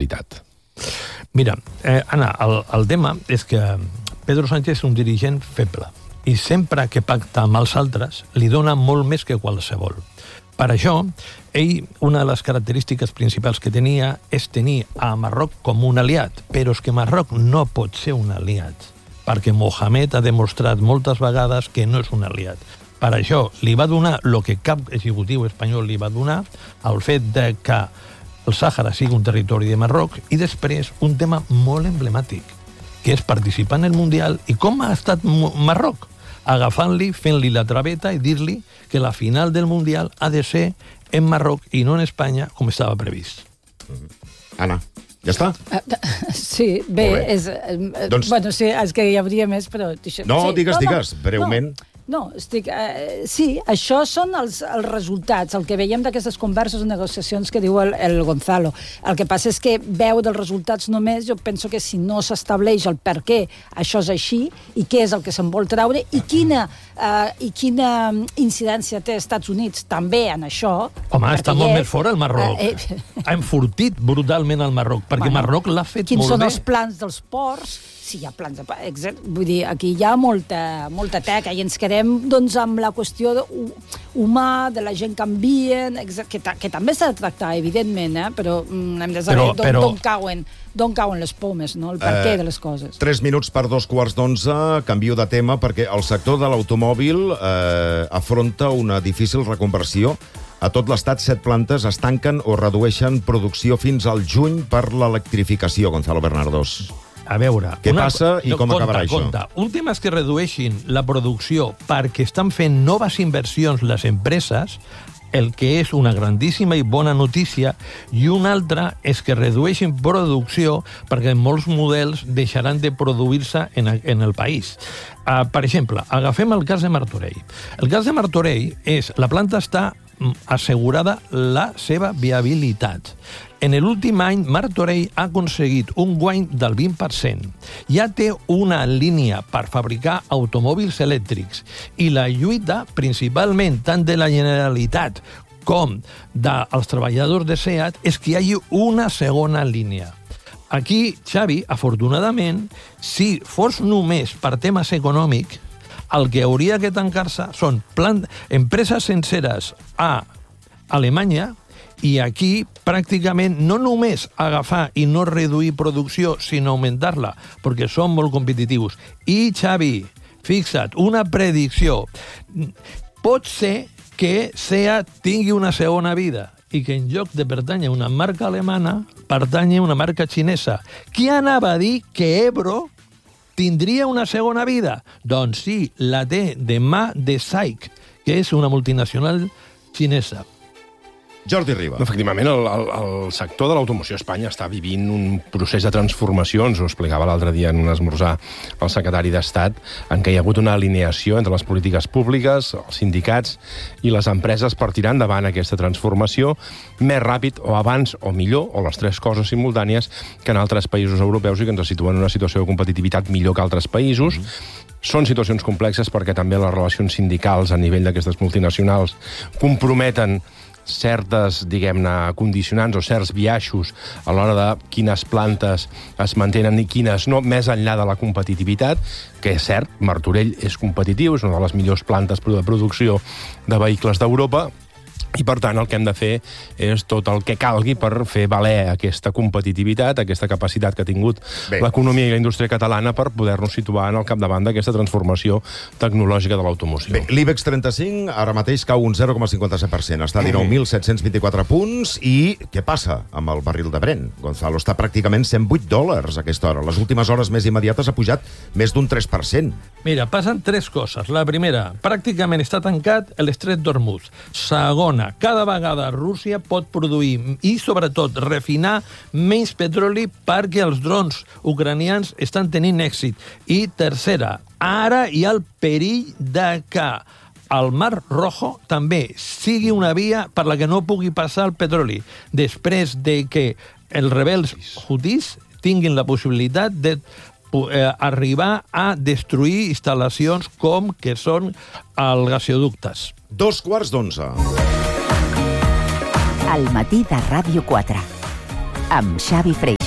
competitivitat. Mira, Anna, el tema és que Pedro Sánchez és un dirigent feble i sempre que pacta amb els altres li dona molt més que qualsevol. Per això, ell, una de les característiques principals que tenia és tenir a Marroc com un aliat, però és que Marroc no pot ser un aliat, perquè Mohamed ha demostrat moltes vegades que no és un aliat. Per això li va donar el que cap executiu espanyol li va donar, el fet de que el Sàhara sigui un territori de Marroc, i després un tema molt emblemàtic, que és participar en el Mundial. I com ha estat Marroc? Agafant-li, fent-li la traveta i dir-li que la final del Mundial ha de ser en Marroc i no en Espanya, com estava previst. Anna, ja està? Sí, bé, bueno, sí, és que hi hauria més, però... No, digues, breument. No, sí, això són els resultats, el que veiem d'aquestes converses o negociacions que diu el Gonzalo. El que passa és que veu dels resultats només, jo penso que si no s'estableix el per què això és així i què és el que se'n vol treure i quina incidència té als Estats Units també en això... Home, està molt més fora el Marroc. Ha enfortit brutalment el Marroc, perquè Marroc l'ha fet molt bé. Quins són els plans dels ports? Sí, hi ha plans de... Vull dir, aquí hi ha molta teca i ens quedem doncs, amb la qüestió humà, de la gent que envien, que també s'ha de tractar, evidentment, però hem de saber d'on cauen les pomes, no? El perquè de les coses. 3 minuts per 2:15, canvio de tema, perquè el sector de l'automòbil afronta una difícil reconversió. A tot l'estat, 7 plantes es tanquen o redueixen producció fins al juny per l'electrificació, Gonzalo Bernardos. A veure... Què passa i com acabarà això? Un tema és que redueixin la producció perquè estan fent noves inversions les empreses, el que és una grandíssima i bona notícia, i un altre és que redueixin producció perquè molts models deixaran de produir-se en el país. Per exemple, agafem el cas de Martorell. El cas de Martorell és... La planta està assegurada la seva viabilitat. En l'últim any, Martorell ha aconseguit un guany del 20%. Ja té una línia per fabricar automòbils elèctrics i la lluita, principalment tant de la Generalitat com dels treballadors de SEAT, és que hi hagi una segona línia. Aquí, Xavi, afortunadament, si fos només per temes econòmics, el que hauria que tancar-se són empreses senceres a Alemanya, i aquí, pràcticament, no només agafar i no reduir producció, sinó augmentar-la, perquè són molt competitius. I, Xavi, fixa't, una predicció. Pot ser que SEAT tingui una segona vida i que en lloc de pertànyer a una marca alemana, pertànyer a una marca xinesa. Qui anava a dir que Ebro tindria una segona vida? Doncs sí, la té de mà de SAIC, que és una multinacional xinesa. Jordi Riba. Efectivament, el sector de l'automoció a Espanya està vivint un procés de transformacions, ho explicava l'altre dia en un esmorzar el secretari d'Estat, en què hi ha hagut una alineació entre les polítiques públiques, els sindicats i les empreses per tirar endavant aquesta transformació més ràpid o abans o millor, o les tres coses simultànies, que en altres països europeus i que ens situen en una situació de competitivitat millor que altres països. Són situacions complexes perquè també les relacions sindicals a nivell d'aquestes multinacionals comprometen certes, diguem-ne, condicionants o certs biaixos a l'hora de quines plantes es mantenen i quines no, més enllà de la competitivitat, que és cert, Martorell és competitiu, és una de les millors plantes de producció de vehicles d'Europa, i, per tant, el que hem de fer és tot el que calgui per fer valer aquesta competitivitat, aquesta capacitat que ha tingut l'economia i la indústria catalana per poder-nos situar en el capdavant d'aquesta transformació tecnològica de l'automoció. Bé, l'IBEX 35 ara mateix cau un 0,57%, està a 19.724 punts, i què passa amb el barril de Brent? Gonzalo, està pràcticament $108 a aquesta hora. Les últimes hores més immediates ha pujat més d'un 3%. Mira, passen tres coses. La primera, pràcticament està tancat l'estret d'Hormuz. Segona, cada vegada Rússia pot produir i, sobretot, refinar menys petroli perquè els drons ucranians estan tenint èxit. I tercera, ara hi ha el perill de que el Mar Rojo també sigui una via per la que no pugui passar el petroli, després de que els rebels houthis tinguin la possibilitat de arribar a destruir instal·lacions com que són els gasoductes. 11:15. Al matí de Ràdio 4, amb Xavi Freixas.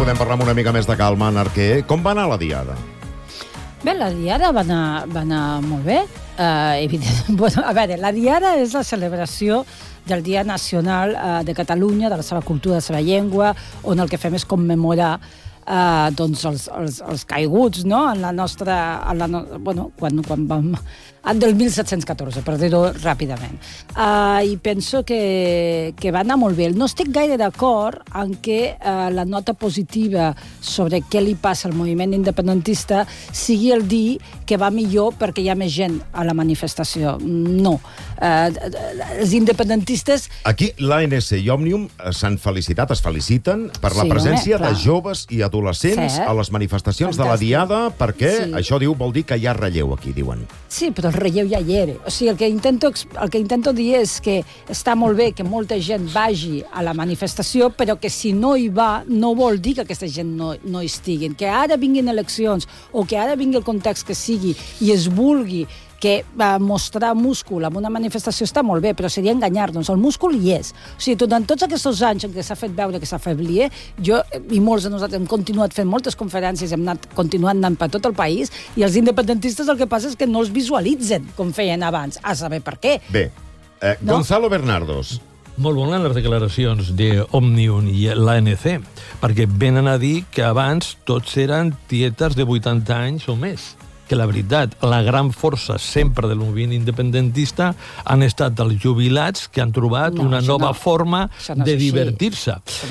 podem parlar amb una mica més de calma, Arquer. Com va anar la diada? Bé, la diada va anar molt bé. Bueno, a veure, la diada és la celebració del Dia Nacional de Catalunya, de la seva cultura, de la seva llengua, on el que fem és commemorar doncs els caiguts, no? En la nostra... bueno, quan vam... del 1714, per dir-ho ràpidament. I penso que va anar molt bé. No estic gaire d'acord en què la nota positiva sobre què li passa al moviment independentista sigui el dir que va millor perquè hi ha més gent a la manifestació. No. Els independentistes... Aquí l'ANC i Òmnium s'han felicitat, es feliciten per la presència de joves i adolescents a les manifestacions de la diada, perquè això vol dir que hi ha relleu aquí, diuen. Sí, però el relleu ja hi era. O sigui, el que intento dir és que està molt bé que molta gent vagi a la manifestació, però que si no hi va, no vol dir que aquesta gent no hi estiguin. Que ara vinguin eleccions o que ara vingui el context que sigui i es vulgui que mostrar múscul en una manifestació està molt bé, però seria enganyar-nos. El múscul hi és. O sigui, durant tots aquests anys en què s'ha fet veure que s'afeblia, jo i molts de nosaltres hem continuat fent moltes conferències, hem continuat anant per tot el país, i els independentistes el que passa és que no els visualitzen com feien abans, a saber per què. Bé, Gonzalo Bernardos. Molt bones les declaracions d'Òmnium i l'ANC, perquè venen a dir que abans tots eren tietes de 80 anys o més. Que la veritat, la gran força sempre del moviment independentista han estat els jubilats que han trobat una nova forma de divertir-se.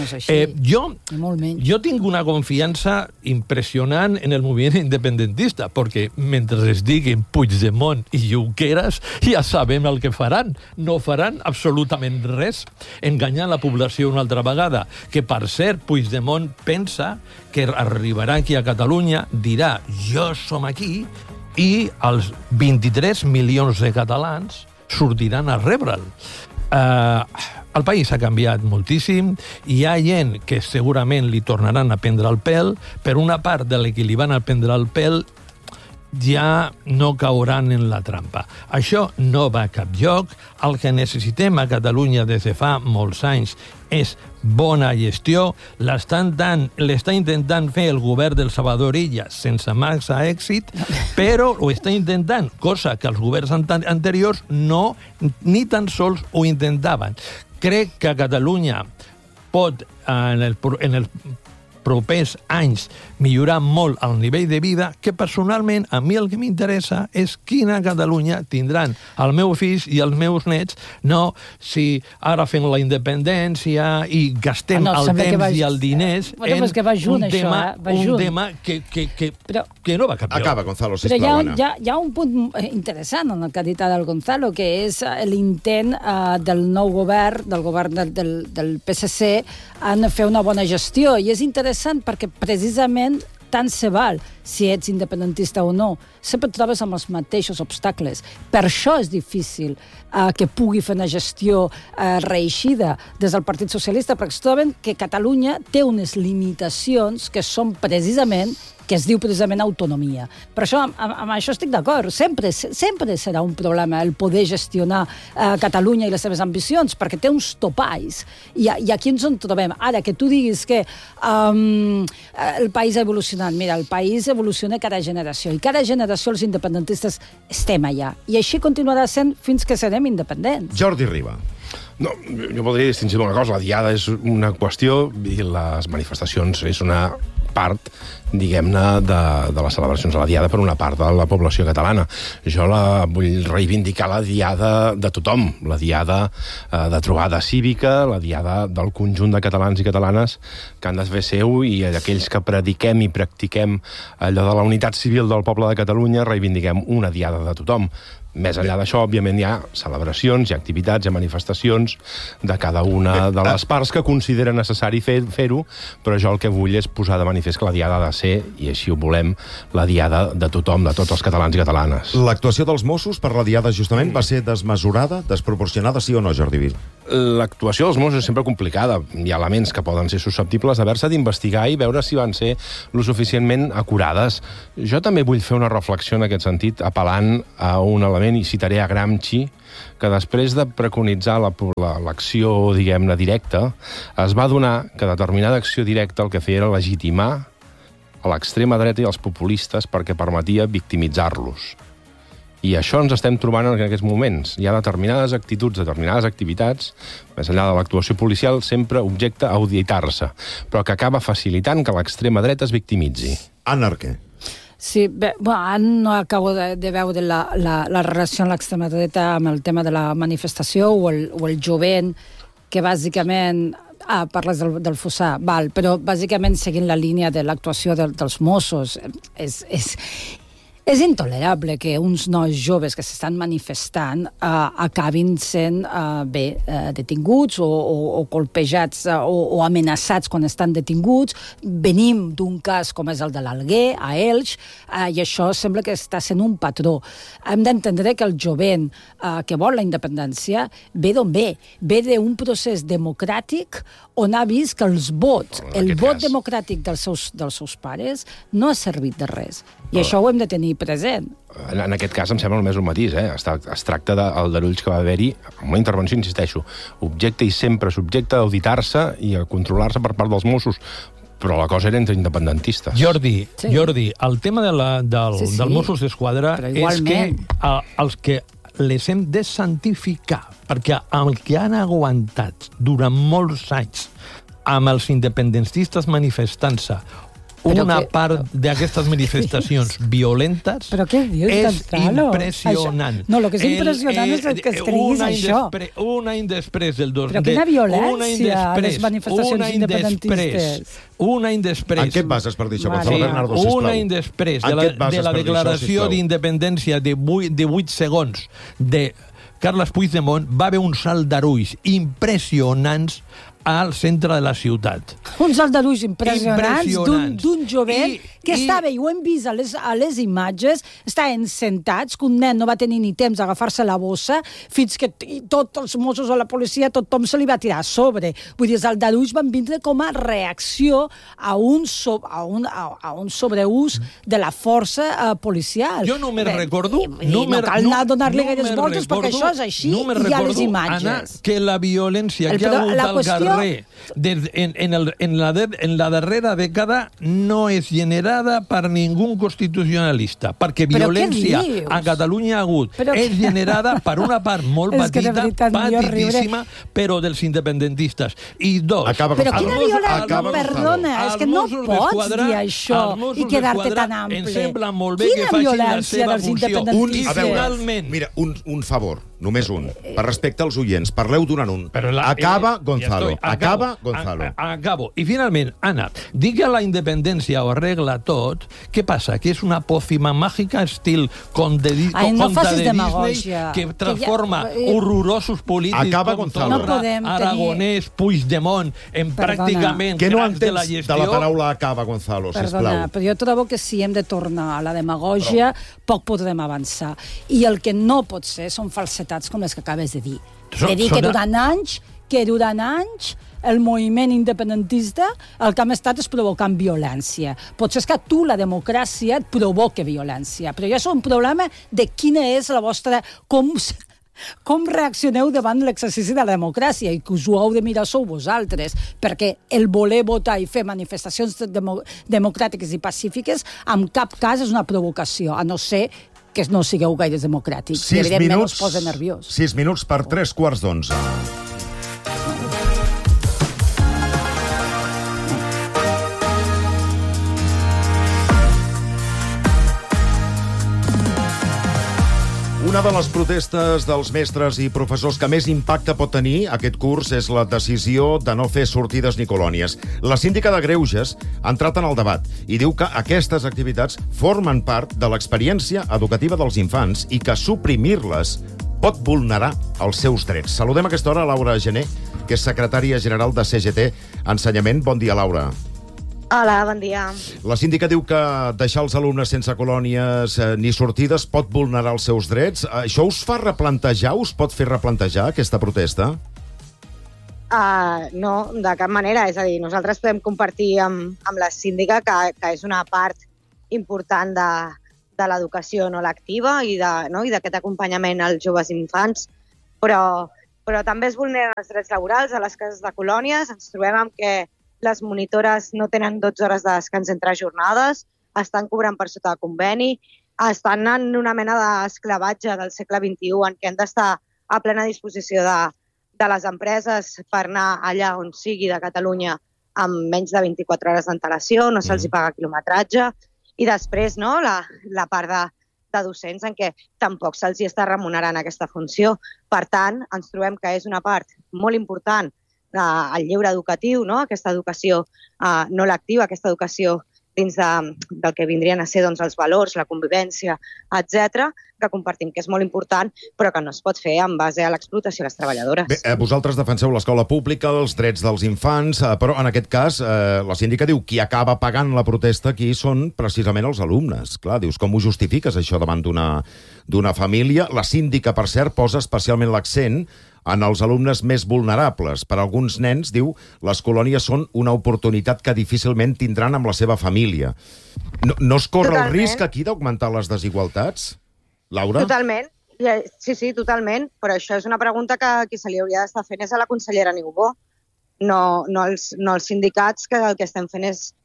Jo tinc una confiança impressionant en el moviment independentista, perquè mentre es diguin Puigdemont i Junqueras, ja sabem el que faran. No faran absolutament res. Enganyar la població una altra vegada. Que, per cert, Puigdemont pensa que arribarà aquí a Catalunya, dirà, jo som aquí, i els 23 milions de catalans sortiran a rebre'l. El país ha canviat moltíssim, hi ha gent que segurament li tornaran a prendre el pèl, per una part de la que li van a prendre el pèl ja no cauran en la trampa. Això no va a cap lloc. El que necessitem a Catalunya des de fa molts anys és bona gestió. L'està intentant fer el govern del Salvador Illa sense massa èxit, però ho està intentant, cosa que els governs anteriors no, ni tan sols ho intentaven. Crec que Catalunya pot, en el propers anys, millorar molt el nivell de vida, que personalment a mi el que m'interessa és quina Catalunya tindran els meus fills i els meus nets, no si ara fem la independència i gastem el temps i els diners en un tema que no va canviar. Acaba, Gonzalo, sisplau, Anna. Hi ha un punt interessant en el que ha dit ara el Gonzalo, que és l'intent del nou govern, del govern del PSC, en fer una bona gestió, i és interessant perquè precisament tant se val si ets independentista o no. Sempre et trobes amb els mateixos obstacles. Per això és difícil que pugui fer una gestió reeixida des del Partit Socialista, perquè es troben que Catalunya té unes limitacions que són precisament que es diu precisament autonomia. Per això, amb això estic d'acord. Sempre serà un problema el poder gestionar Catalunya i les seves ambicions, perquè té uns topalls. I aquí ens en trobem. Ara, que tu diguis que el país ha evolucionat. Mira, el país evoluciona cada generació, i cada generació els independentistes estem allà. I així continuarà sent fins que serem independents. Jordi Riba. No, jo voldria distingir una cosa. La diada és una qüestió i les manifestacions és una part, diguem-ne, de les celebracions de la diada per una part de la població catalana. Jo vull reivindicar la diada de tothom, la diada de trobada cívica, la diada del conjunt de catalans i catalanes que han de fer seu, i aquells que prediquem i practiquem allò de la unitat civil del poble de Catalunya, reivindiquem una diada de tothom. Més enllà d'això, òbviament, hi ha celebracions, hi ha activitats, hi ha manifestacions de cada una de les parts que considera necessari fer-ho, però jo el que vull és posar de manifest que la diada ha de ser, i així ho volem, la diada de tothom, de tots els catalans i catalanes. L'actuació dels Mossos per la diada, justament, va ser desmesurada, desproporcionada, sí o no, Jordi Vil? l'actuació dels Mossos és sempre complicada. Hi ha elements que poden ser susceptibles d'haver-se d'investigar i veure si van ser lo suficientment acurades. Jo també vull fer una reflexió en aquest sentit, apel·lant a un element, i citaré a Gramsci, que després de preconitzar l'acció, diguem-ne, directa, es va adonar que determinada acció directa el que feia era legitimar a l'extrema dreta i als populistes perquè permetia victimitzar-los. I això ens estem trobant en aquests moments. Hi ha determinades actituds, determinades activitats, més enllà de l'actuació policial, sempre objecte a auditar-se, però que acaba facilitant que l'extrema dreta es victimitzi. Anna Arquer. Sí, bé, no acabo de veure la relació amb l'extrema dreta amb el tema de la manifestació o el jovent, que bàsicament... parles del Fossar, val, però bàsicament seguint la línia de l'actuació dels Mossos. És intolerable que uns nois joves que s'estan manifestant acabin sent detinguts o colpejats o amenaçats quan estan detinguts. Venim d'un cas com és el de l'Alguer, a Elx, i això sembla que està sent un patró. Hem d'entendre que el jovent que vol la independència ve d'on ve? Ve d'un procés democràtic on ha vist que el vot democràtic dels seus pares no ha servit de res. I això ho hem de tenir present. En aquest cas em sembla només un matís, Es tracta del aldarulls que va haver-hi, amb una intervenció, insisteixo, objecte i sempre subjecte a auditar-se i a controlar-se per part dels Mossos. Però la cosa era entre independentistes. Jordi, el tema del Mossos d'Esquadra és que els que les hem de santificar, perquè el que han aguantat durant molts anys amb els independentistes manifestant-se part d'aquestes manifestacions violentes és impressionant. No, el que és impressionant és que es creguis això. Un any després del... Però quina violència, les manifestacions independentistes. Un any després... En què et bases per dir això, Gonzalo Bernardo, sisplau? Un any després de la declaració d'independència de 8 segons de Carles Puigdemont va haver uns aldarulls impressionants al centre de la ciutat. Uns aldarulls impressionants d'un jovent que estava, i ho hem vist a les imatges, estaven sentats, que un nen no va tenir ni temps d'agafar-se la bossa, fins que tots els Mossos o la policia, tothom se li va tirar a sobre. Vull dir, els aldarulls van vindre com a reacció a un sobreús de la força policial. Jo no me'n recordo... No cal anar a donar-li gaires voltes, perquè això és així, i hi ha les imatges. Anna, que la violència que ha hagut al carrer en la darrera dècada no és generada per ningú constitucionalista, perquè violència a Catalunya ha hagut. És generada per una part molt petita, petitíssima, però dels independentistes. I dos... Però quina violència? Perdona, és que no pots dir això i quedar-te tan ample. Em sembla molt bé que facin la seva funció. I finalment... Mira, un favor, només un. Per respecte als oients, parleu durant un. Acaba, Gonzalo. Acabo. I finalment, Anna, dic que la independència ho arregla tot. Què passa? Que és una pòcima màgica estil conte de Disney que transforma horrorosos polítics com Torra, Aragonès, Puigdemont en pràcticament cracs de la gestió. De la paraula acaba, Gonzalo, sisplau. Perdona, però jo trobo que si hem de tornar a la demagògia, poc podrem avançar. I el que no pot ser són falsetats com les que acabes de dir. De dir que durant anys el moviment independentista el que hem estat és provocant violència. Potser és que a tu la democràcia et provoca violència, però ja és un problema de quina és la vostra... Com reaccioneu davant l'exercici de la democràcia, i que us ho heu de mirar sou vosaltres, perquè el voler votar i fer manifestacions democràtiques i pacífiques en cap cas és una provocació, a no ser que no sigueu gaire democràtics. Evidentment us posa nerviós. 6 minuts per 3:15. Una de les protestes dels mestres i professors que més impacte pot tenir aquest curs és la decisió de no fer sortides ni colònies. La síndica de Greuges ha entrat en el debat i diu que aquestes activitats formen part de l'experiència educativa dels infants i que suprimir-les pot vulnerar els seus drets. Saludem a aquesta hora a Laura Gené, que és secretària general de CGT Ensenyament. Bon dia, Laura. Hola, bon dia. La síndica diu que deixar els alumnes sense colònies ni sortides pot vulnerar els seus drets. Això us fa replantejar, us pot fer replantejar aquesta protesta? No, de cap manera. És a dir, nosaltres podem compartir amb la síndica que és una part important de l'educació no lectiva i d'aquest acompanyament als joves i infants, però també es vulneren els drets laborals a les cases de colònies. Ens trobem amb que les monitores no tenen 12 hores de descans entre jornades, estan cobrant per sota de conveni, estan en una mena d'esclavatge del segle XXI en què han d'estar a plena disposició de les empreses per anar allà on sigui de Catalunya amb menys de 24 hores d'antelació, no se'ls paga quilometratge, i després la part de docents en què tampoc se'ls està remunerant aquesta funció. Per tant, ens trobem que és una part molt important del lleure educatiu, aquesta educació no lectiva, aquesta educació dins del que vindrien a ser els valors, la convivència, etc., que compartim que és molt important, però que no es pot fer en base a l'explotació de les treballadores. Bé, vosaltres defenseu l'escola pública, els drets dels infants, però en aquest cas la síndica diu qui acaba pagant la protesta aquí són precisament els alumnes. Clar, dius, com ho justifiques això davant d'una família? La síndica, per cert, posa especialment l'accent en els alumnes més vulnerables. Per alguns nens, diu, les colònies són una oportunitat que difícilment tindran amb la seva família. No es corre el risc aquí d'augmentar les desigualtats, Laura? Totalment. Sí, totalment. Però això és una pregunta que qui se li hauria d'estar fent és a la consellera Niubó. No els sindicats, que el que estem fent és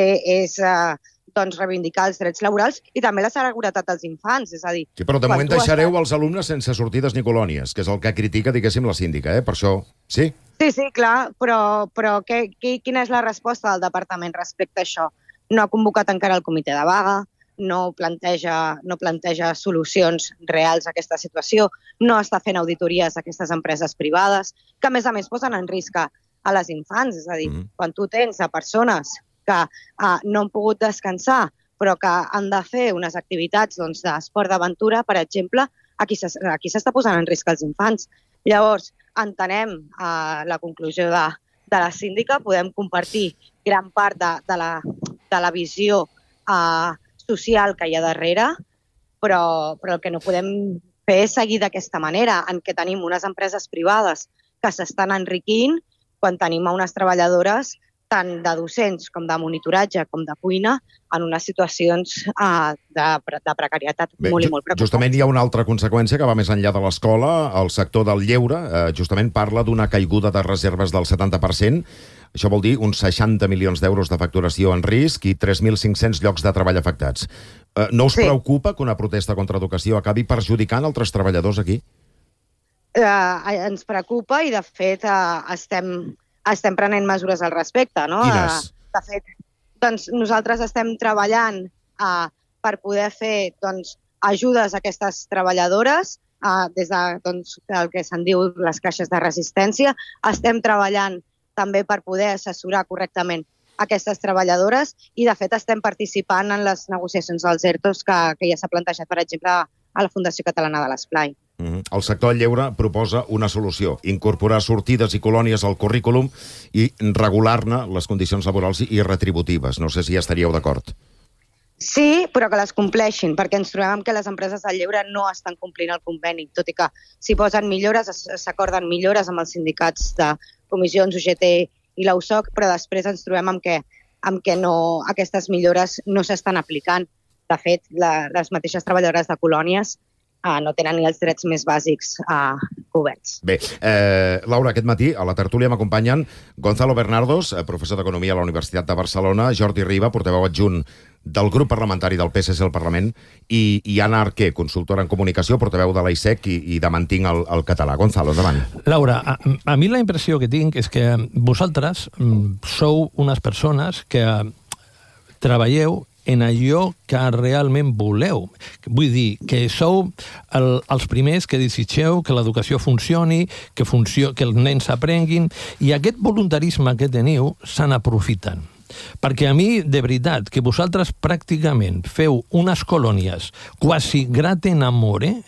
reivindicar els drets laborals i també la seguretat dels infants, és a dir... Sí, però de moment deixareu els alumnes sense sortides ni colònies, que és el que critica, diguéssim, la síndica, Per això, sí? Sí, clar, però quina és la resposta del departament respecte a això? No ha convocat encara el comitè de vaga, no planteja solucions reals a aquesta situació, no està fent auditories a aquestes empreses privades, que a més posen en risc a les infants, és a dir, quan tu tens a persones que no han pogut descansar, però que han de fer unes activitats d'esport d'aventura, per exemple, aquí s'està posant en risc els infants. Llavors, entenem la conclusió de la síndica, podem compartir gran part de la visió social que hi ha darrere, però el que no podem fer és seguir d'aquesta manera, en què tenim unes empreses privades que s'estan enriquint quan tenim a unes treballadores tant de docents com de monitoratge com de cuina, en unes situacions de precarietat molt i molt preocupants. Justament hi ha una altra conseqüència que va més enllà de l'escola. El sector del lleure justament parla d'una caiguda de reserves del 70%. Això vol dir uns 60 milions d'euros de facturació en risc i 3.500 llocs de treball afectats. No us preocupa que una protesta contra educació acabi perjudicant altres treballadors aquí? Ens preocupa i, de fet, estem prenent mesures al respecte, no? Quines? De fet, nosaltres estem treballant per poder fer ajudes a aquestes treballadores des del que se'n diu les caixes de resistència. Estem treballant també per poder assessorar correctament aquestes treballadores i, de fet, estem participant en les negociacions dels ERTOs que ja s'ha plantejat, per exemple, a la Fundació Catalana de l'Esplai. El sector del lleure proposa una solució, incorporar sortides i colònies al currículum i regular-ne les condicions laborals i retributives. No sé si hi estaríeu d'acord. Sí, però que les compleixin, perquè ens trobem que les empreses del lleure no estan complint el conveni, tot i que s'hi posen millores, s'acorden millores amb els sindicats de comissions, UGT i la USOC, però després ens trobem amb que aquestes millores no s'estan aplicant. De fet, les mateixes treballadores de colònies no tenen ni els drets més bàsics coberts. Bé, Laura, aquest matí a la tertúlia m'acompanyen Gonzalo Bernardos, professor d'Economia a la Universitat de Barcelona, Jordi Riba, portaveu adjunt del grup parlamentari del PSC al Parlament, i Anna Arquer, consultora en comunicació, portaveu de l'AISEC i de Mantinc el català. Gonzalo, endavant. Laura, a mi la impressió que tinc és que vosaltres sou unes persones que treballeu en allò que realment voleu. Vull dir, que sou els primers que desitgeu que l'educació funcioni, que els nens s'aprenguin, i aquest voluntarisme que teniu se n'aprofiten. Perquè a mi, de veritat, que vosaltres pràcticament feu unes colònies quasi gratin amore,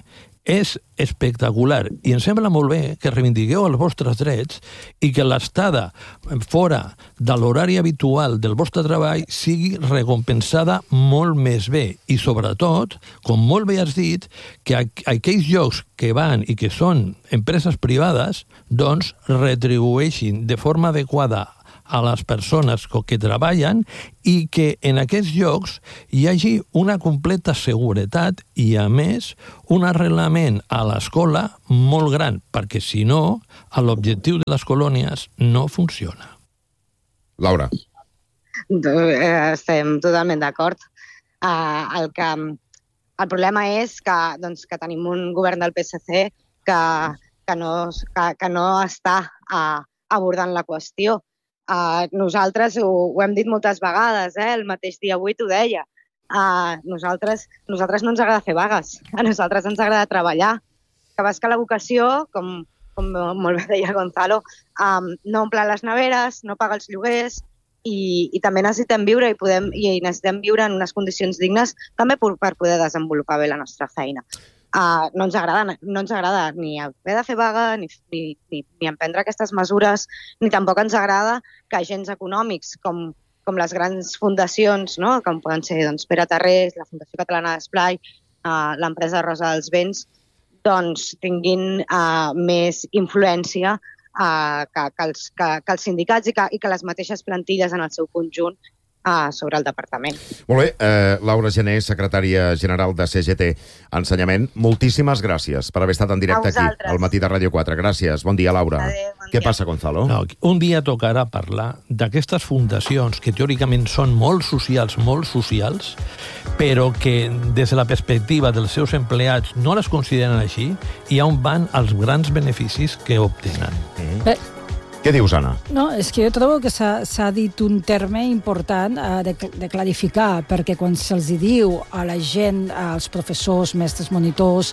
és espectacular i em sembla molt bé que reivindiqueu els vostres drets i que l'estada fora de l'horari habitual del vostre treball sigui recompensada molt més bé i sobretot, com molt bé has dit, que aquells llocs que van i que són empreses privades doncs retribueixin de forma adequada a les persones que treballen i que en aquests llocs hi hagi una completa seguretat i, a més, un arrelament a l'escola molt gran, perquè, si no, l'objectiu de les colònies no funciona. Laura. Estem totalment d'acord. El problema és que tenim un govern del PSC que no està abordant la qüestió. Nosaltres ho hem dit moltes vegades, el mateix dia 8 ho deia. Nosaltres no ens agrada fer vagues, a nosaltres ens agrada treballar. Que vas que la vocació, com molt bé deia Gonzalo, no omple les neveres, no paga els lloguers i també necessitem viure i necessitem viure en unes condicions dignes també per poder desenvolupar bé la nostra feina. No ens agrada ni haver de fer vaga, ni emprendre aquestes mesures, ni tampoc ens agrada que agents econòmics com les grans fundacions, no? Com poden ser Pere Tarrés, la Fundació Catalana d'Esplai, l'empresa Rosa dels Vents, doncs tinguin més influència que els sindicats i que les mateixes plantilles en el seu conjunt sobre el departament. Molt bé. Laura Gené, secretària general de CGT Ensenyament, moltíssimes gràcies per haver estat en directe aquí, al Matí de Ràdio 4. Gràcies. Bon dia, Laura. Adéu, bon Què dia. passa, Gonzalo? No, un dia tocarà parlar d'aquestes fundacions que teòricament són molt socials, però que des de la perspectiva dels seus empleats no les consideren així i on van els grans beneficis que obtenen. Què dius, Anna? No, és que jo trobo que s'ha dit un terme important de clarificar, perquè quan se'ls diu a la gent, als professors, mestres, monitors,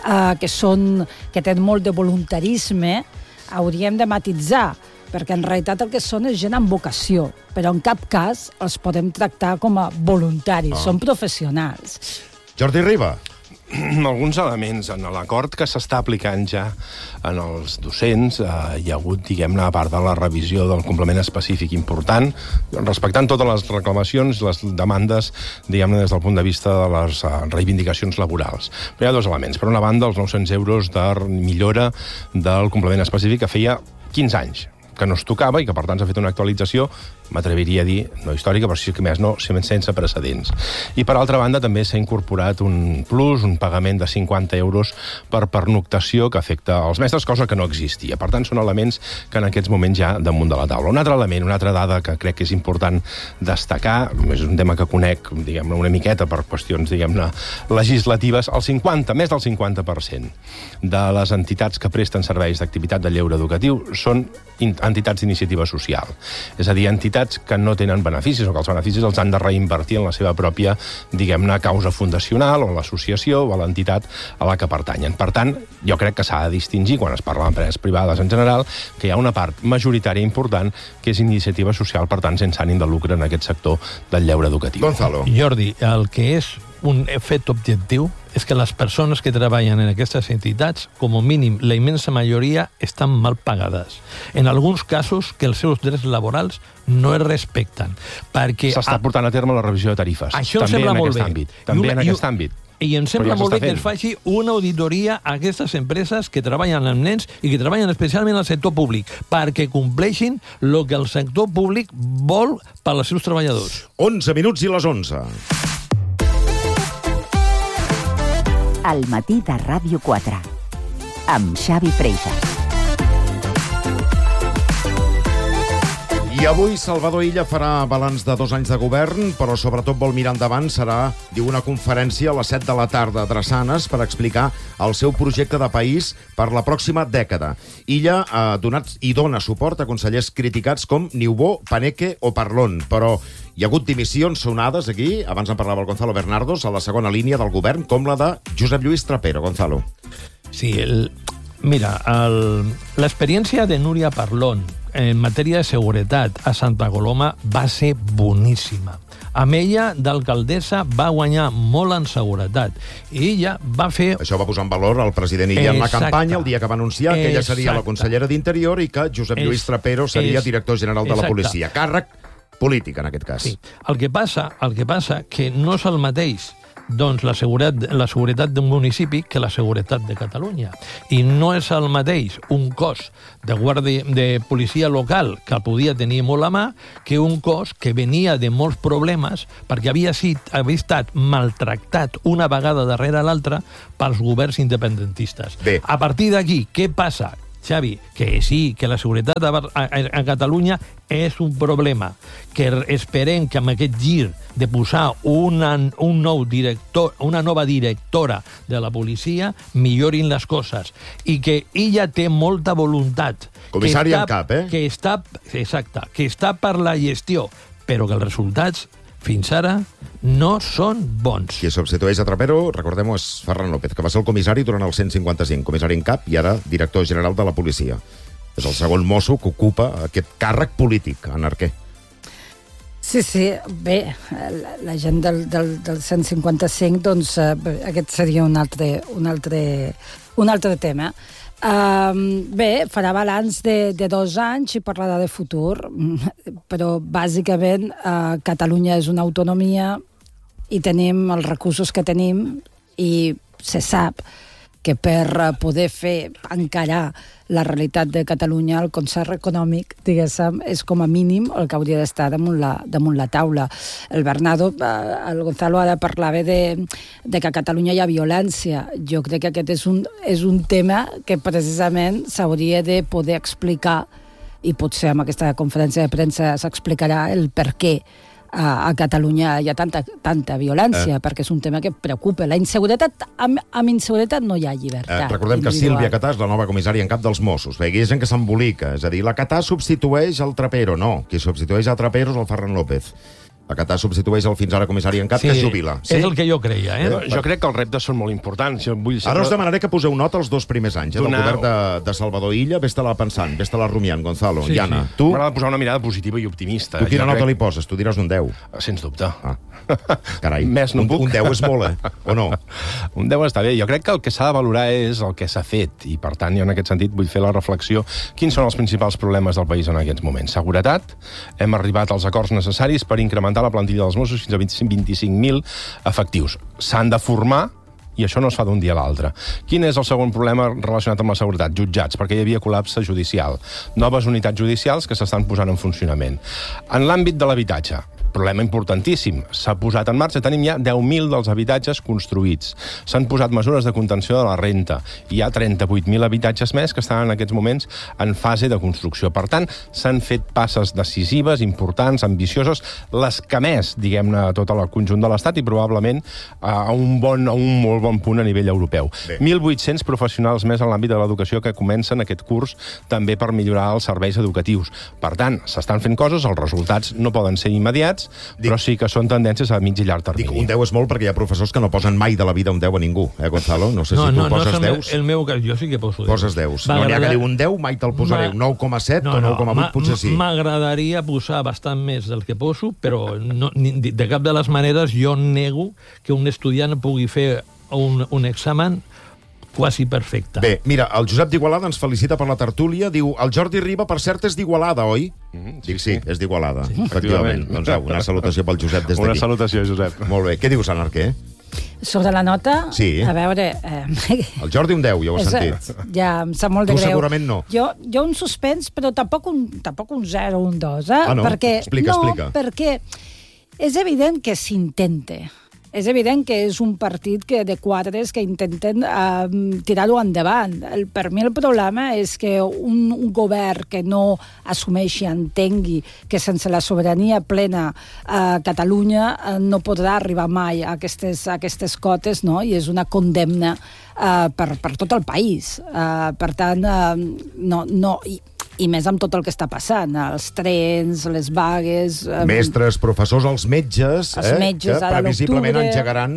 que tenen molt de voluntarisme, hauríem de matitzar, perquè en realitat el que són és gent amb vocació, però en cap cas els podem tractar com a voluntaris, són professionals. Jordi Riba. Alguns elements. En l'acord que s'està aplicant ja en els docents hi ha hagut, diguem-ne, a part de la revisió del complement específic important, respectant totes les reclamacions, les demandes, diguem-ne, des del punt de vista de les reivindicacions laborals. Però hi ha dos elements. Per una banda, els 900 euros de millora del complement específic que feia 15 anys que no es tocava i que, per tant, s'ha fet una actualització, m'atreviria a dir, no històrica, però sí que més no, sense precedents. I, per altra banda, també s'ha incorporat un plus, un pagament de 50 euros per pernoctació que afecta els mestres, cosa que no existia. Per tant, són elements que en aquests moments ja damunt de la taula. Un altre element, una altra dada que crec que és important destacar, és un tema que conec, diguem-ne, una miqueta per qüestions, diguem-ne, legislatives, més del 50% de les entitats que presten serveis d'activitat de lleure educatiu són entitats d'iniciativa social. És a dir, entitats que no tenen beneficis o que els beneficis els han de reinvertir en la seva pròpia, diguem-ne, causa fundacional o en l'associació o a l'entitat a la que pertanyen. Per tant, jo crec que s'ha de distingir, quan es parla d'empreses privades en general, que hi ha una part majoritària important que és iniciativa social, per tant, sense ànim de lucre en aquest sector del lleure educatiu. Gonzalo. Jordi, el que és un fet objectiu és que les persones que treballen en aquestes entitats, com a mínim la immensa majoria, estan mal pagades. En alguns casos que els seus drets laborals no es respecten. S'està portant a terme la revisió de tarifes. Això em sembla molt bé. També en aquest àmbit. I em sembla molt bé que es faci una auditoria a aquestes empreses que treballen amb nens i que treballen especialment al sector públic, perquè compleixin el que el sector públic vol per als seus treballadors. 11 minuts i les 11. Al Matí de Ràdio 4, amb Xavi Freixas. I avui Salvador Illa farà balanç de 2 anys de govern, però sobretot vol mirar endavant. Serà, diu, una conferència a les 7 de la tarda a Drassanes per explicar el seu projecte de país per la pròxima dècada. Illa ha donat i dona suport a consellers criticats com Niubó, Paneque o Parlon, però hi ha hagut dimissions sonades aquí, abans en parlava el Gonzalo Bernardos, a la segona línia del govern, com la de Josep Lluís Trapero. Gonzalo. Sí, mira, l'experiència de Núria Parlon en matèria de seguretat a Santa Coloma va ser boníssima. Amb ella, d'alcaldessa, va guanyar molt en seguretat. I ella va fer... Això va posar en valor el president Illa en la Exacte. campanya, el dia que va anunciar que ella seria la Exacte. consellera d'Interior i que Josep Lluís Trapero seria director general de la Exacte. policia. Càrrec polític, en aquest cas. Sí. El que passa que no és el mateix doncs la seguretat d'un municipi que la seguretat de Catalunya. I no és el mateix un cos de policia local que el podia tenir molt a mà que un cos que venia de molts problemes perquè havia estat maltractat una vegada darrere l'altra pels governs independentistes. Bé. A partir d'aquí, què passa? Xavi, que sí, que la seguretat a Catalunya és un problema, que esperem que amb aquest gir de posar una nova directora de la policia millorin les coses i que ella té molta voluntat. Comissària en cap, eh? Que està per la gestió, però que els resultats fins ara no són bons. Qui substitueix a Trapero, recordem-ho, és Ferran López, que va ser el comissari durant el 155, comissari en cap i ara director general de la policia. És el segon mosso que ocupa aquest càrrec polític, en Arquer. Sí, bé, la gent del 155, doncs aquest seria un altre tema. Bé, farà balanç de 2 anys i parlarà de futur, però bàsicament Catalunya és una autonomia i tenim els recursos que tenim i se sap que per poder encarar la realitat de Catalunya, el concert econòmic, diguéssim, és com a mínim el que hauria d'estar damunt la taula. El Gonzalo ara parlava de que a Catalunya hi ha violència. Jo crec que aquest és un tema que precisament s'hauria de poder explicar i potser amb aquesta conferència de premsa s'explicarà el per què a Catalunya hi ha tanta violència, perquè és un tema que preocupa. La inseguretat, amb inseguretat no hi ha llibertat. Recordem que Sílvia Catà és la nova comissària en cap dels Mossos. Hi ha gent que s'embolica. És a dir, la Catà substitueix el Trapero. No, qui substitueix el Trapero és el Ferran López. La Catà substitueix el fins ara comissari en cap, que es jubila. És el que jo creia, Jo crec que els reptes són molt importants. Ara us demanaré que poseu nota els 2 primers anys del govern de Salvador Illa. Ves-te-la pensant, ves-te-la rumiant, Gonzalo. Iana, tu... M'agrada posar una mirada positiva i optimista. Tu quina nota li poses? Tu diràs un 10. Sens dubte. Carai, Més no puc. Un 10 és molt, o no? Un 10 està bé. Jo crec que el que s'ha de valorar és el que s'ha fet, i per tant, jo en aquest sentit vull fer la reflexió. Quins són els principals problemes del país en aquests moments? Seguretat. Hem arribat als acords necessaris per incrementar la plantilla dels Mossos fins a 25.000 efectius. S'han de formar, i això no es fa d'un dia a l'altre. Quin és el segon problema relacionat amb la seguretat? Jutjats, perquè hi havia col·lapse judicial. Noves unitats judicials que s'estan posant en funcionament. En l'àmbit de l'habitatge, problema importantíssim. S'ha posat en marxa, tenim ja 10.000 dels habitatges construïts. S'han posat mesures de contenció de la renta. Hi ha 38.000 habitatges més que estan en aquests moments en fase de construcció. Per tant, s'han fet passes decisives, importants, ambicioses, les que més, diguem-ne, a tot el conjunt de l'Estat i probablement a un molt bon punt a nivell europeu. 1.800 professionals més en l'àmbit de l'educació que comencen aquest curs també per millorar els serveis educatius. Per tant, s'estan fent coses, els resultats no poden ser immediats, però sí que són tendències a mig i llarg termini. Un 10 és molt perquè hi ha professors que no posen mai de la vida un 10 a ningú, Gonzalo? No sé si tu poses 10. El meu cas, jo sí que poso 10. Poses 10. No n'hi ha que diu un 10, mai te'l posaré. Un 9,7 o 9,8 potser sí. M'agradaria posar bastant més del que poso, però de cap de les maneres jo nego que un estudiant pugui fer un examen quasi perfecte. Bé, mira, el Josep d'Igualada ens felicita per la tertúlia. Diu, el Jordi Riba, per cert, és d'Igualada, oi? Dic sí, és d'Igualada, efectivament. Doncs una salutació pel Josep des d'aquí. Una salutació, Josep. Molt bé. Què dius, Anna Arquer? Sobre la nota, Sí. a veure... El Jordi un 10, ja ho has sentit. Ja, em sap molt de Tu greu. segurament no. Jo un suspens, però tampoc un 0 o un 2, Ah, no? Perquè, Explica. perquè és evident que s'intenta. És evident que és un partit de quadres que intenten tirar-ho endavant. Per mi el problema és que un govern que no assumeixi, entengui que sense la sobirania plena Catalunya no podrà arribar mai a aquestes cotes, no? I és una condemna per tot el país. Per tant, no... I més amb tot el que està passant, els trens, les vagues... Mestres, professors, els metges, Els metges, que ara a previsiblement l'octubre. engegaran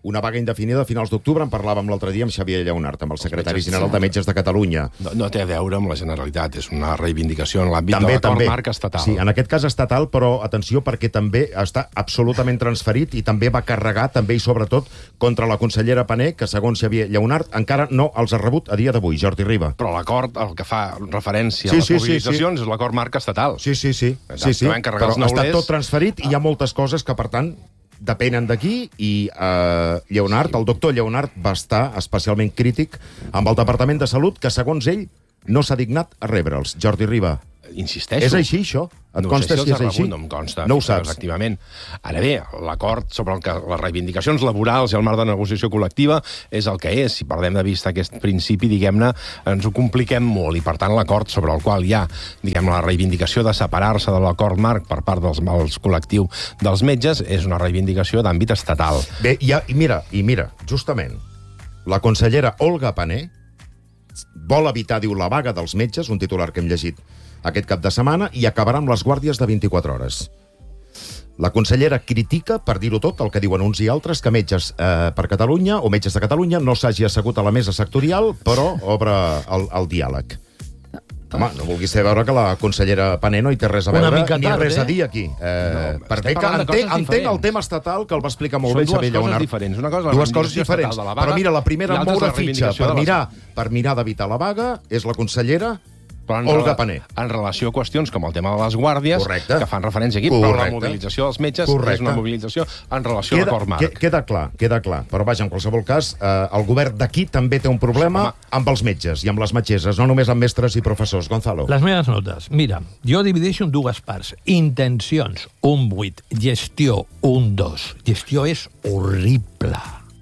una vaga indefinida a finals d'octubre. En parlàvem l'altre dia amb Xavier Lleonart, amb el secretari general de Metges de Catalunya. No té a veure amb la Generalitat, és una reivindicació en l'àmbit de l'acord marc estatal. Sí, en aquest cas estatal, però atenció, perquè també està absolutament transferit i també va carregar, també i sobretot, contra la consellera Pané, que segons Xavier Lleonart encara no els ha rebut a dia d'avui, Jordi Riba. Però l'acord, el que fa referència a les mobilitzacions, és l'acord marc estatal. Sí. Però està tot transferit i hi ha moltes coses que, per tant, depenen d'aquí, i Lleonart, el doctor Lleonart, va estar especialment crític amb el Departament de Salut, que, segons ell, no s'ha dignat a rebre'ls. Jordi Riba. Insisteixo. És així, això? Et consta si és així? No em consta. No ho saps. Efectivament. Ara bé, l'acord sobre les reivindicacions laborals i el marc de negociació col·lectiva és el que és. Si perdem de vista aquest principi, diguem-ne, ens ho compliquem molt, i per tant l'acord sobre el qual hi ha, diguem-ne, la reivindicació de separar-se de l'acord marc per part del col·lectiu dels metges és una reivindicació d'àmbit estatal. Bé, i mira, justament, la consellera Olga Pané vol evitar, diu, la vaga dels metges, un titular que hem llegit aquest cap de setmana, i acabarà amb les guàrdies de 24 hores. La consellera critica, per dir-ho tot, el que diuen uns i altres, que Metges per Catalunya, o Metges de Catalunya, no s'hagi assegut a la mesa sectorial, però obre el diàleg. Home, no vulguis fer veure que la consellera Pané no hi té res a veure, ni res a dir aquí. Perquè entenc el tema estatal, que el va explicar molt bé Xavier Lleonart. Dues coses diferents. Però mira, la primera en moure fitxa per mirar d'evitar la vaga és la consellera Olga Pané. En relació a qüestions com el tema de les guàrdies, que fan referència aquí, però la mobilització dels metges és una mobilització en relació a l'acord marc. Queda clar. Però vaja, en qualsevol cas, el govern d'aquí també té un problema amb els metges i amb les metgesses, no només amb mestres i professors. Gonzalo. Les meves notes. Mira, jo divideixo en dues parts. Intencions, un 8. Gestió, un 2. Gestió és horrible.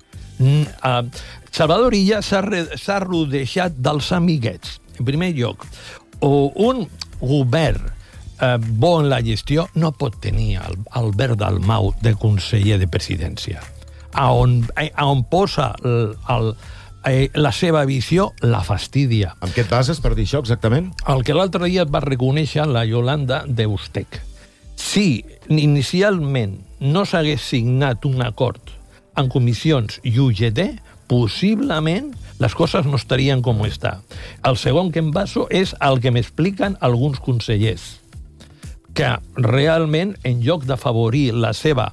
Salvador Illa s'ha rodejat dels amiguets. En primer lloc, un govern bo en la gestió no pot tenir Albert Dalmau de conseller de presidència. On posa la seva visió, la fastidia. Amb què et bases per dir això, exactament? El que l'altre dia va reconèixer la Yolanda d'Eustec. Si inicialment no s'hagués signat un acord en comissions i UGT, possiblement les coses no estarien com està. El segon que em baso és el que m'expliquen alguns consellers, que realment, en lloc d'afavorir la seva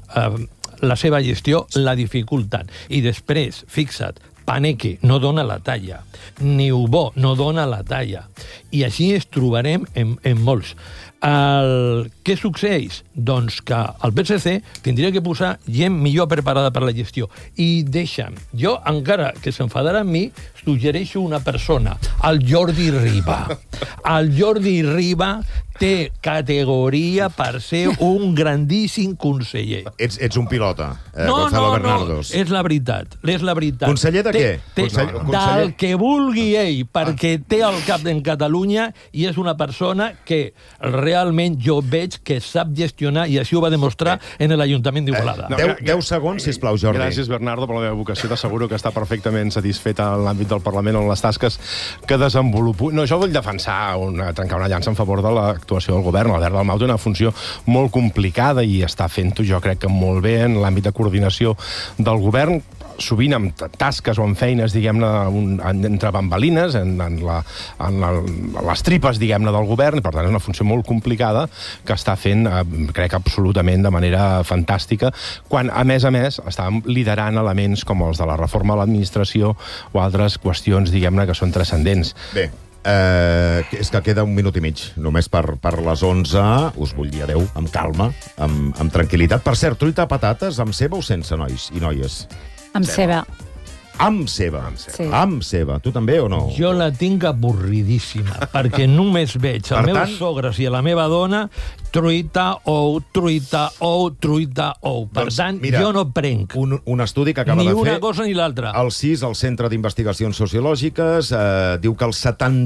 gestió, la dificulten. I després, fixa't, Paneque no dona la talla, Niubó no dona la talla, i així ens trobarem en molts. Què succeeix? Doncs que el PSC tindria que posar gent millor preparada per la gestió. I deixa'm, jo, encara que s'enfadarà amb mi, suggereixo una persona, el Jordi Riba. El Jordi Riba té categoria per ser un grandíssim conseller. Ets un pilota, Gonzalo Bernardos. És la veritat. Conseller de què? Del que vulgui ell, perquè té el cap en Catalunya i és una persona que realment jo veig que sap gestionar, i així ho va demostrar en l'Ajuntament d'Igualada. 10 segons, sisplau, Jordi. Gràcies, Bernardo, per la meva vocació. T'asseguro que està perfectament satisfeta en l'àmbit del Parlament, en les tasques que desenvolupo. No, jo vull defensar, trencar una llança en favor de l'actuació del govern. Albert Dalmau té una funció molt complicada i està fent-ho, jo crec que molt bé, en l'àmbit de coordinació del govern, sovint amb tasques o amb feines, diguem-ne, entre bambalines, en les tripes, diguem-ne, del govern, i per tant és una funció molt complicada que està fent, crec, absolutament de manera fantàstica, quan, a més, està liderant elements com els de la reforma a l'administració o altres qüestions, diguem-ne, que són transcendents. Bé, és que queda un minut i mig, només per les 11, us vull dir adeu, amb calma, amb tranquil·litat. Per cert, truita de patates amb ceba o sense, nois i noies? Amb ceba. Amb ceba. Sí. Amb ceba. Tu també o no? Jo la tinc avorridíssima, perquè només veig els meus sogres i a la meva dona truita, ou. Per tant, jo no prenc un estudi que acaba de fer... Ni una cosa ni l'altra. El CIS, el Centre d'Investigacions Sociològiques, diu que el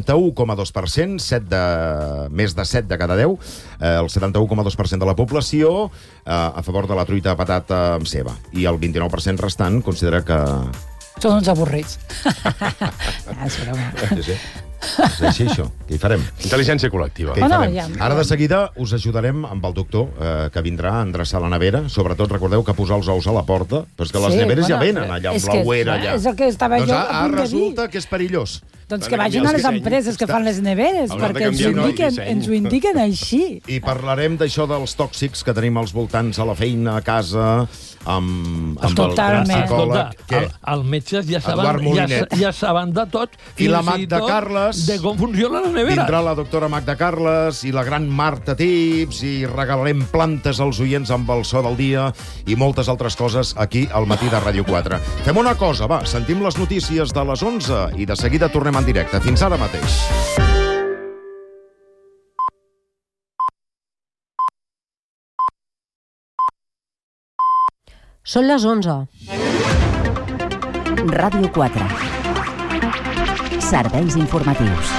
71,2%, més de 7 de cada 10, el 71,2% de la població a favor de la truita de patata amb ceba. I el 29% restant considera que... Són uns avorrits. És broma. Sí. Deixi això, què hi farem? Intel·ligència col·lectiva. Què hi farem? ja. Ara de seguida us ajudarem amb el doctor que vindrà a endreçar la nevera. Sobretot recordeu que posar els ous a la porta, però és que les neveres ja venen allà amb l'ouera allà. És el que estava jo a punt de dir. Resulta que és perillós. Doncs que vagin a les empreses que fan les neveres, perquè ens ho indiquen així. I parlarem d'això dels tòxics que tenim als voltants a la feina, a casa, amb el psicòleg. Els metges ja saben de tot. I la Magda Carles. De com funciona la nevera. Vindrà la doctora Magda Carles i la gran Marta Tips i regalarem plantes als oients amb el so del dia i moltes altres coses aquí al Matí de Ràdio 4. Fem una cosa, va, sentim les notícies de les 11 i de seguida tornem en directe. Fins ara mateix. Són les 11. Ràdio 4. Serveis informatius.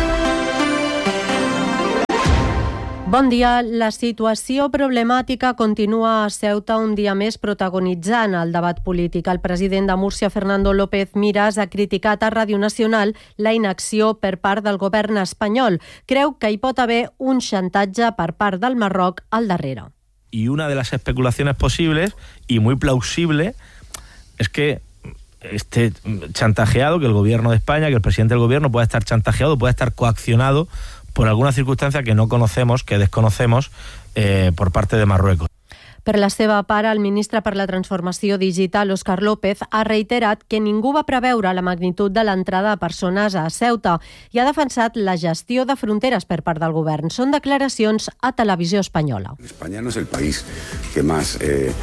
Bon dia. La situació problemàtica continua a Ceuta un dia més protagonitzant el debat polític. El president de Múrcia, Fernando López Miras, ha criticat a Ràdio Nacional la inacció per part del govern espanyol. Creu que hi pot haver un xantatge per part del Marroc al darrere. Y una de las especulaciones posibles y muy plausible es que esté chantajeado, que el gobierno de España, que el presidente del gobierno pueda estar chantajeado, pueda estar coaccionado por alguna circunstancia que no conocemos, que desconocemos por parte de Marruecos. Per la seva part, el ministre per la Transformació Digital, Óscar López, ha reiterat que ningú va preveure la magnitud de l'entrada de persones a Ceuta i ha defensat la gestió de fronteres per part del govern. Són declaracions a Televisió Espanyola. España no es el país que más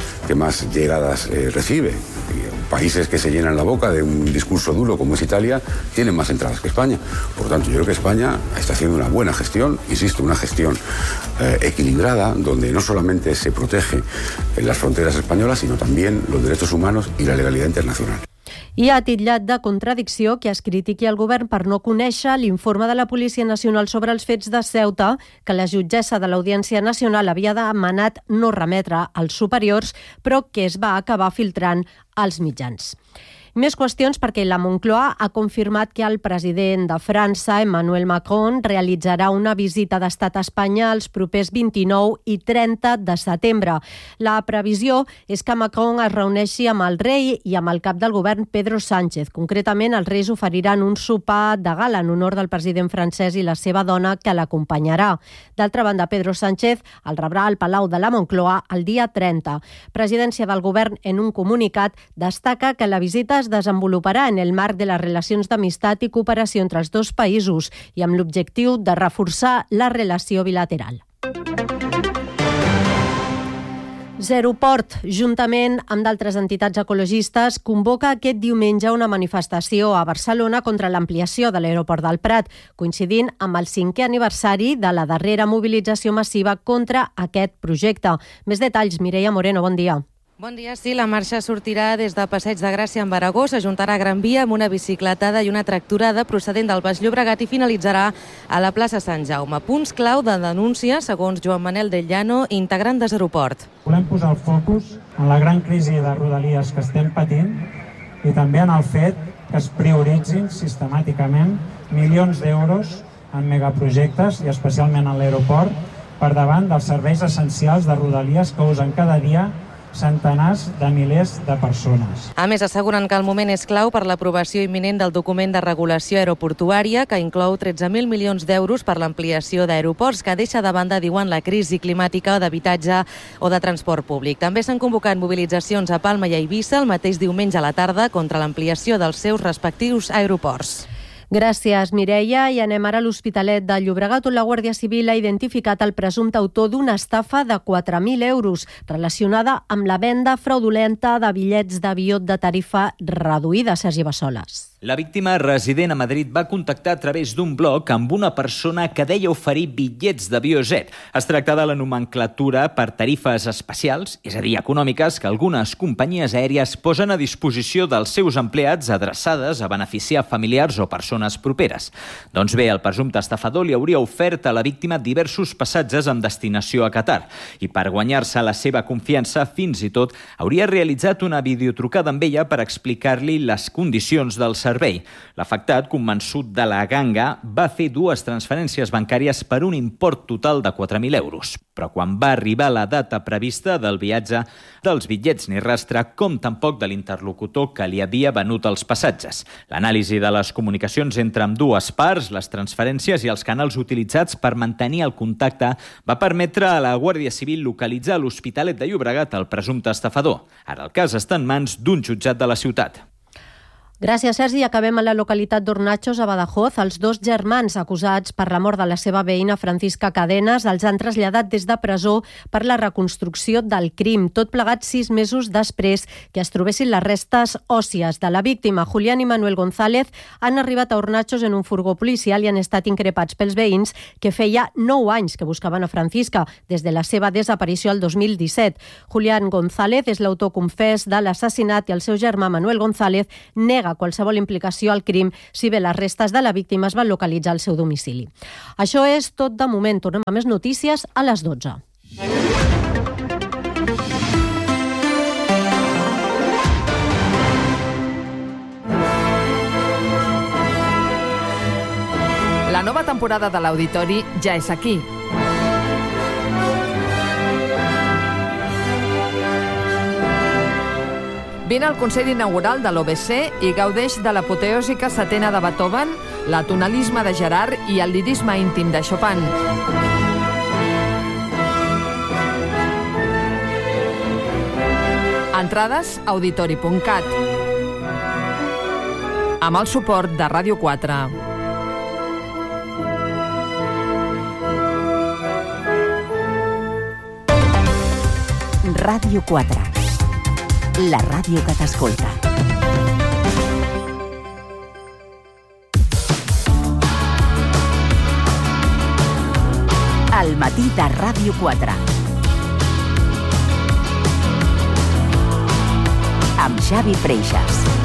llegadas recibe. Países que se llenan la boca de un discurso duro como es Italia tienen más entradas que España. Por tanto, yo creo que España está haciendo una buena gestión, insisto, una gestión equilibrada, donde no solamente se protege en las fronteras españolas, sino también los derechos humanos y la legalidad internacional. I ha titllat de contradicció que es critiqui el govern per no conèixer l'informe de la Policia Nacional sobre els fets de Ceuta que la jutgessa de l'Audiència Nacional havia demanat no remetre als superiors, però que es va acabar filtrant als mitjans. Més qüestions perquè la Moncloa ha confirmat que el president de França, Emmanuel Macron, realitzarà una visita d'estat a Espanya els propers 29 i 30 de setembre. La previsió és que Macron es reuneixi amb el rei i amb el cap del govern Pedro Sánchez. Concretament, els reis oferiran un sopar de gala en honor del president francès i la seva dona que l'acompanyarà. D'altra banda, Pedro Sánchez el rebrà al Palau de la Moncloa el dia 30. Presidència del govern, en un comunicat, destaca que la visita es desenvoluparà en el marc de les relacions d'amistat i cooperació entre els dos països i amb l'objectiu de reforçar la relació bilateral. Zeroport, juntament amb d'altres entitats ecologistes, convoca aquest diumenge una manifestació a Barcelona contra l'ampliació de l'aeroport del Prat, coincidint amb el 5è aniversari de la darrera mobilització massiva contra aquest projecte. Més detalls, Mireia Moreno, bon dia. Bon dia, sí, la marxa sortirà des de Passeig de Gràcia en Baragó, s'ajuntarà a Gran Via amb una bicicletada i una tracturada procedent del Baix Llobregat i finalitzarà a la plaça Sant Jaume. Punts clau de denúncia, segons Joan Manel del Llano, integrant de Zeroport. Volem posar el focus en la gran crisi de Rodalies que estem patint i també en el fet que es prioritzin sistemàticament milions d'euros en megaprojectes i especialment en l'aeroport per davant dels serveis essencials de Rodalies que usen cada dia centenars de milers de persones. A més, asseguren que el moment és clau per l'aprovació imminent del document de regulació aeroportuària que inclou 13.000 milions d'euros per l'ampliació d'aeroports que deixa de banda, diuen, la crisi climàtica o d'habitatge o de transport públic. També s'han convocat mobilitzacions a Palma i a Eivissa el mateix diumenge a la tarda contra l'ampliació dels seus respectius aeroports. Gràcies, Mireia. I anem ara a l'Hospitalet de Llobregat, on la Guàrdia Civil ha identificat el presumpte autor d'una estafa de 4.000 euros relacionada amb la venda fraudulenta de bitllets d'avió de tarifa reduïda. Sergi Bassoles. La víctima, resident a Madrid, va contactar a través d'un blog amb una persona que deia oferir bitllets d'avió jet. Es tracta de la nomenclatura per tarifes especials, és a dir, econòmiques, que algunes companyies aèries posen a disposició dels seus empleats adreçades a beneficiar familiars o persones properes. Doncs bé, el presumpte estafador li hauria ofert a la víctima diversos passatges amb destinació a Qatar i per guanyar-se la seva confiança, fins i tot, hauria realitzat una videotrucada amb ella per explicar-li les condicions del servei servei. L'afectat, convençut de la ganga, va fer 2 transferències bancàries per un import total de 4.000 euros. Però quan va arribar la data prevista del viatge, dels bitllets ni rastre, com tampoc de l'interlocutor que li havia venut els passatges. L'anàlisi de les comunicacions entre ambdues parts, les transferències i els canals utilitzats per mantenir el contacte va permetre a la Guàrdia Civil localitzar a l'Hospitalet de Llobregat el presumpte estafador. Ara el cas està en mans d'un jutjat de la ciutat. Gràcies, Sergi. Acabem a la localitat d'Hornachos, a Badajoz. Els 2 germans acusats per la mort de la seva veïna Francisca Cadenas els han traslladat des de presó per la reconstrucció del crim, tot plegat 6 mesos després que es trobessin les restes òssies de la víctima. Julián i Manuel González han arribat a Hornachos en un furgó policial i han estat increpats pels veïns que feia 9 anys que buscaven a Francisca, des de la seva desaparició el 2017. Julián González és l'autor confés de l'assassinat i el seu germà Manuel González nega qualsevol implicació al crim si bé les restes de la víctima es van localitzar al seu domicili. Això és tot de moment. Tornem a més notícies a les 12. La nova temporada de l'Auditori ja és aquí. Vine al Consell Inaugural de l'OBC i gaudeix de l'apoteòsica setena de Beethoven, l'atonalisme de Gerard i el lirisme íntim de Chopin. Entrades auditori.cat. Amb el suport de Ràdio 4. Ràdio 4. La ràdio que t'escolta. Al matí de Ràdio 4. Amb Xavi Freixas.